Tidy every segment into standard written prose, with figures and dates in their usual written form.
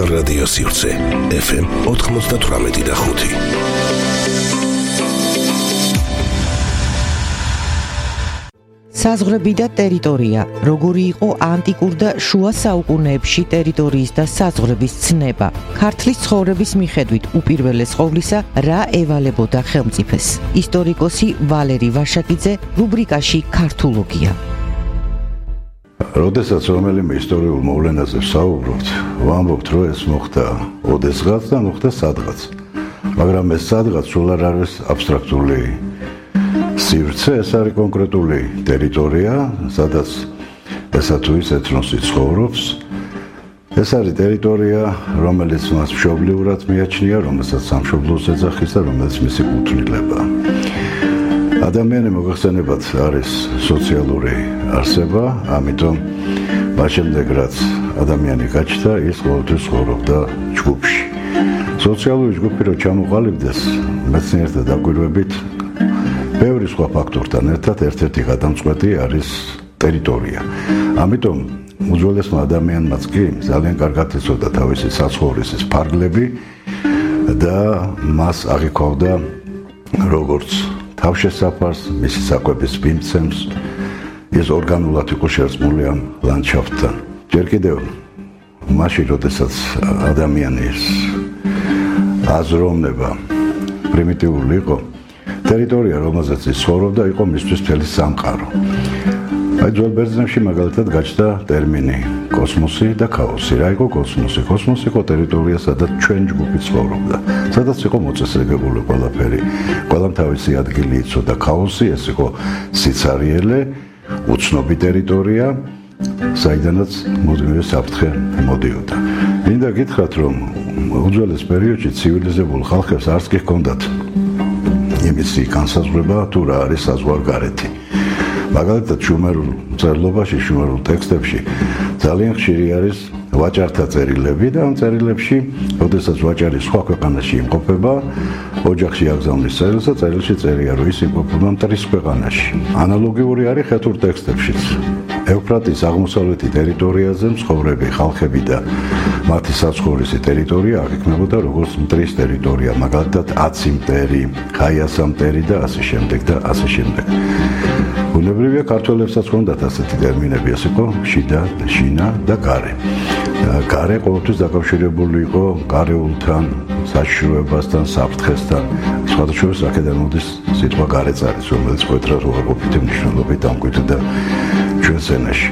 რადიო სივრცე FM 98.5. საზღვრები და ტერიტორია, როგორი იყო ანტიკურ და შუა საუკუნეებში ტერიტორიის და საზღვრების ცნება. ქართლის ცხოვრების მიხედვით უპირველეს ყოვლისა რა ევალებოდა ხელმწიფეს. ისტორიკოსი ვალერი ვაშაკიძე რუბრიკაში ქართულოგია. როდესაც რომელიმე ისტორიულ მოვლენაზე ვსაუბრობთ, ვამბობთ, რომ ეს მოხდა ოდესღაც და მოხდა სადღაც. მაგრამ ეს სადღაც სულ არ არის აბსტრაქტული სივრცე, ეს არის კონკრეტული ტერიტორია, სადაც ესა თუ ის ეთნოსი ცხოვრობს. ეს არის ტერიტორია, რომელიც მას მშობლიურად მიაჩნია, რომელსაც სამშობლოს ეძახის და რომელიც მისი კუთვნილება. ადამიანი მოგახსენებათ არის სოციალური არსება, ამიტომ მას შემდეგ რაც ადამიანი გაჩნდა, ის ყოველთვის ცხოვრობდა ჯგუფში. სოციალური ჯგუფი რო ჩამოყალიბდეს, მეცნიერთა დაკვირვებით, ბევრი სხვა ფაქტორთან ერთად ერთ-ერთი გადამწყვეტი არის ტერიტორია. ამიტომ უძველესმა ადამიანმაც კი ძალიან კარგად იცოდა თავისი საცხოვრისის ფარგლები და მას აღიქვავდა როგორც თავშესაფარს, მისი საკვების მიმცემს, ის ორგანულად იყო შერწყმული ამ ლანდშაფტთან. ჯერ კიდევ მაშინ, როდესაც ადამიანის აზროვნება პრიმიტიული იყო, ტერიტორია, რომელზეც ის ცხოვრობდა, იყო მისთვის მთელი სამყარო. აი ძველ ბერძნებში მაგალითად გაჩნდა ტერმინი კოსმოსი და ქაოსი. რა იყო კოსმოსი? კოსმოსი იყო ტერიტორია, სადაც ჩვენ ჯგუფი ცხოვრობდა, სადაც იყო მოწესრიგებული ყველაფერი, ყველამ თავისი ადგილი იცოდა. ქაოსი ეს იყო სიცარიელე, უცნობი ტერიტორია, საიდანაც მუდმივი საფრთხე მოდიოდა. მინდა გითხრათ, რომ უძველეს პერიოდში ცივილიზებულ ხალხებს არც კი ჰქონდათ იმისი განსაზღვრება, თუ რა არის საზღვარგარეთი. მაგალითად, შუმერულ წერილობაში, შუმერულ ტექსტებში ძალიან ხშირი არის ვაჭართა წერილები და ამ წერილებში, როდესაც ვაჭარი სხვა ქვეყანაში იმყოფება, ოჯახში აგზავნის წერილს და წერილში წერია, რომ ის იმყოფება მტრის ქვეყანაში. ანალოგიური არის ხეთურ ტექსტებშიც. ევფრატის აღმოსავლეთი ტერიტორიაზე მცხოვრები ხალხები და მათი საცხოვრისი ტერიტორია აღიქმნებოდა როგორც მტრის ტერიტორია, მაგალითად აცი მტერი, ხაიასა მტერი და ასე შემდეგ და ასე შემდეგ. ბუნებრივია ქართველებსაც ჰქონდათ ასეთი ტერმინები, ეს იყო შიდა, შინა და გარე. გარე ყოველთვის დაკავშირებული იყო გარეულთან, საშიშროებასთან, საფრთხესთან. სხვადასხვა აქედან მოდის სიტყვა გარეწარის, რომელიც მკვეთრად უარყოფითი მნიშვნელობით ამკვიდრდა ჩვენს ენაში.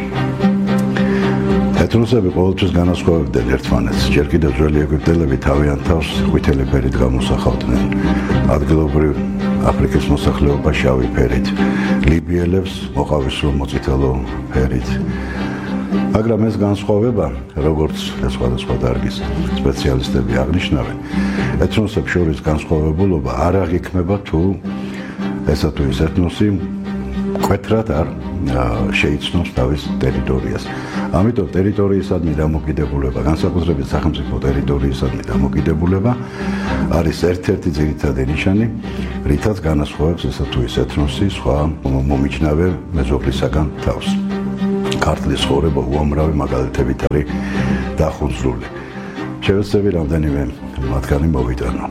ეთნოსები ყოველთვის განასხვავებდნენ ერთმანეთს. ჯერ კიდევ ძველი ეგვიპტელები თავიანთ თავს ყვითელი ფერით გამოსახავდნენ, ადგილობრივ აფრიკის მოსახლეობა შავი ფერით, ლიბიელებს მოყავისფრო მოწითალო ფერით. მაგრამ ეს განსხვავება, როგორც სხვადასხვა დარგის სპეციალისტები აღნიშნავენ, ეთნოსებს შორის განსხვავებულობა არ აღიქმება თუ ესა თუ ის ეთნოსი მკვეთრად არ შეიცნობს თავის ტერიტორიას. ამიტომ ტერიტორიისადმი დამოკიდებულება, განსაკუთრებით სახელმწიფო ტერიტორიისადმი დამოკიდებულება არის ერთ-ერთი ძირითადი ნიშანი, რითაც განასხვავებს ესა თუ ის ეთნოსი სხვა მომიჯნავე მეზობლისაგან თავს. ქართლის ცხოვრება უამრავი მაგალითებით არის დახუძრული. შევეცდები რამდენიმე მათგანი მოვიტანო.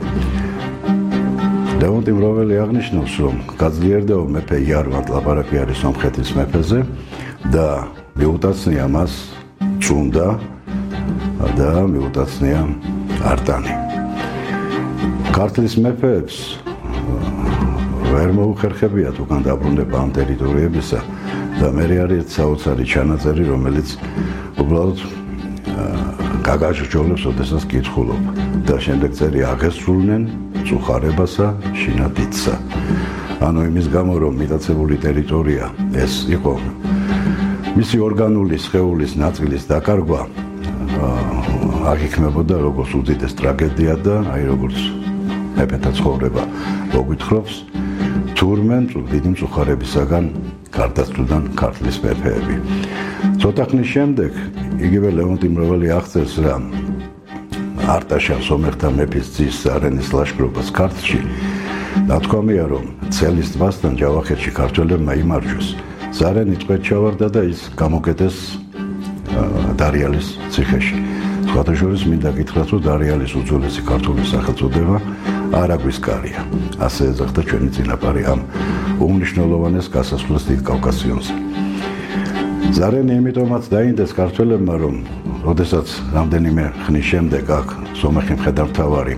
ლევონტი მროველი აღნიშნავს, რომ გაძლიერდა მეფე იარვად, ლაპარაკი არის სომხეთის მეფეზე და მიუტაცნია მას წუნდა და მიუტაცნია არტანი. ქართლის მეფეებს ვერ მოუხერხებიათ უკან დაბრუნება ამ ტერიტორიებისა და მე არის საოცარი ჩანაწერი, რომელიც უბრალოდ გაგაჟრჯოლებს, ოდესაც კითხულობ და შემდეგ წერი აღესრულნენ წუხარებასა, შინადიდსა. ანუ იმის გამო, რომ მიტაცებული ტერიტორია ეს იყო მისი ორგანული სხეულის ნაწილის დაკარგვა აღიქმებოდა როგორც უდიდეს ტრაგედია და აი როგორც მეფეთა ცხოვრება მოგვითხრობს, თურმე დიდი მწუხარებისაგან გარდაცვლიდან ქართლის მეფეები. ცოტა ხნის შემდეგ იგივე ლევონტი მროველი აღწერს, რომ არტაშა სომეხთა მეფის ძის ზარენის ლაშქრობას ქართლში ნათქვამია, რომ ცელის ტბასთან ჯავახეთში ქართველებმა იმარჯვეს. ზარენი ტყვედ ჩავარდა და ის გამოკეტეს დარიალის ციხეში. სხვადასხვა მინდა გითხრათ, რომ დარიალის უძველესი ქართული სახელწოდება არაგვისკარია. ასე ეძახდა ჩვენი წინაპარი ამ უმნიშვნელოვანეს გასასვლელს დიდ კავკასიონზე. ზარენი იმიტომაც დაინდეს ქართველებმა, რომ როდესაც რამდენიმე ხნის შემდეგ აქ სომეხი მხედართმთავარი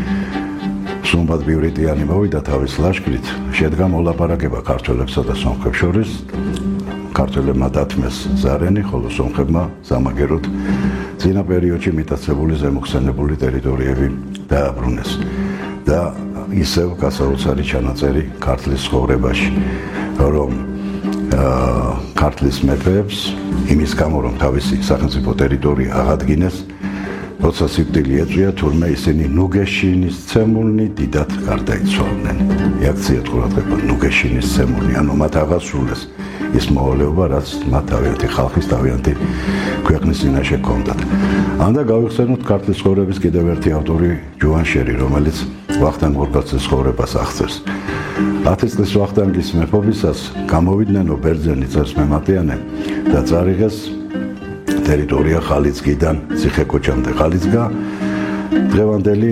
სუმბად ბივრიტიანი მოვიდა თავის ლაშქრით, შედგა მოლაპარაკება ქართველებსა და სომხებს შორის. ქართველებმა დათმეს ზარენი, ხოლო სომხებმა სამაგეროდ წინა პერიოდში მიტაცებული ზემოხსენებული ტერიტორიები დააბრუნეს და ისევ გასაოცარი ჩანაწერი ქართლის ცხოვრებაში, რომ ქართლის მეფეებს იმის გამო, რომ თავისი სახელმწიფო ტერიტორია აღადგინეს, როცა სიკვდილი ეწვია, თურმე ისინი ნუგეშინის ცემულნი დიდად გარდაიცვალნენ. აქციათ ყურადღება ნუგეშინის ცემულნი, ანუ მათ აღასრულეს ის მოვალეობა, რაც მათ თავიანთი ხალხის, თავიანთი ქვეყნის წინაშე ჰქონდათ. ანდა გავიხსენოთ ქართლის ცხოვრების კიდევ ერთი ავტორი ჯუანშერი, რომელიც ვახტანგ გორგასლის ცხოვრებას აღწერს. 10 წლის ვახტანგის მეფობისას გამოვიდნენ ბერძენი წესმემატიანე და წარიღეს ტერიტორია ხალიცგიდან ციხე-ქოჩამდე. ხალიცგა დღევანდელი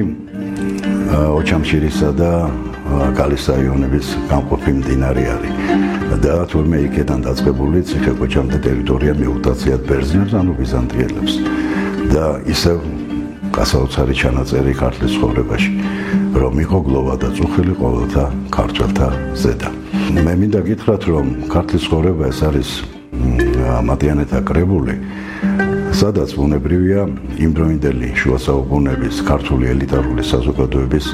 ოჩამშირისა და გალის რაიონების გამყოფი მდინარე არის და თურმე იქიდან დაწყებული ციხე-ქოჩამდე ტერიტორია მიუტაციათ ბერძნებს, ანუ ბიზანტიელებს და ისევ გასაოცარი ჩანაწერი ქართლის ცხოვრებაში, რომ იყო გლოვა და წუხილი ყოველთა ქართველთა ზედა. მე მინდა გითხრათ, რომ ქართლის ცხოვრება ეს არის მატიანეთა კრებული, სადაც ბუნებრივია იმდროინდელი შუა საუკუნეების ქართული ელიტარული საზოგადოების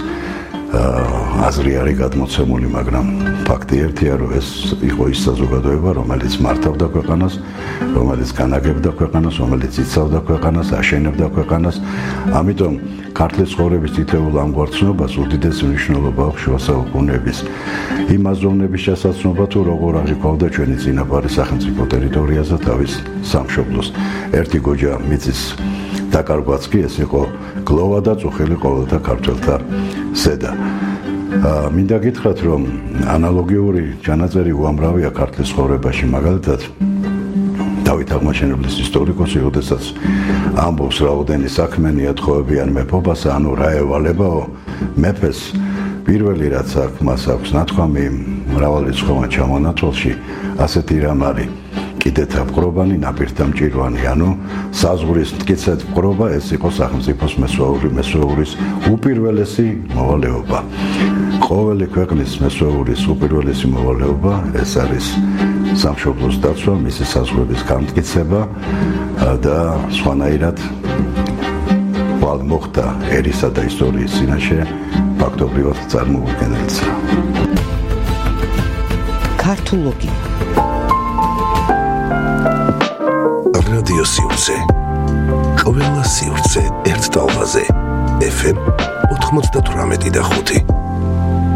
აზრი არის გადმოცემული, მაგრამ ფაქტი ერთია, რომ ეს იყო ის საზოგადოება, რომელიც მართავდა ქვეყანას, რომელიც განაგებდა ქვეყანას, რომელიც იცავდა ქვეყანას, აშენებდა ქვეყანას. ამიტომ ქართლის ცხოვრების თითოეულ ამგვარ ცნობას უდიდესი მნიშვნელობა აქვს შუა საუკუნეების იმ აზროვნების შესაძლებლობა, თუ როგორ აღიქვავდა ჩვენი წინაპარი სახელმწიფო ტერიტორიაზე თავის სამშობლოს. ერთი გოჯა მიწის დაკარგვაც კი ეს იყო გლოვა და წუხილი ყოველთა ქართველთა ზედა. მინდა გითხრათ, რომ ანალოგიური ჩანაწერი უამრავია ქართლის ცხოვრებაში, მაგალითად დავით აღმაშენებლის ისტორიკოსი, როდესაც ამბობს რაოდენი საქმენია თხოვებიან მეფობას, ანუ რა ევალებაო მეფეს, პირველი რაც აქვს, მას აქვს ნათქვამი მრავალრიცხოვან ჩამონათვალში, ასეთი რამ არის კიდეთა მყრობანი, ნაპირთა მჭირვანი, ანუ საზღვრის მტკიცედ მყრობა, ეს იყო სახელმწიფოს მესვეურის უპირველესი მოვალეობა. ყოველი ქვეყნის მესვეურის უპირველესი მოვალეობა ეს არის სამშობლოს დაცვა, მისი საზღვრების გამტკიცება და სხვანაირად ვალ მოხდა ერისა და ისტორიის წინაშე ფაქტობრივად წარმოუდგენელისა. ქართულოგია რადიო სივრცე. ყველა სივრცე ერთ ტალღაზე. FM 98.5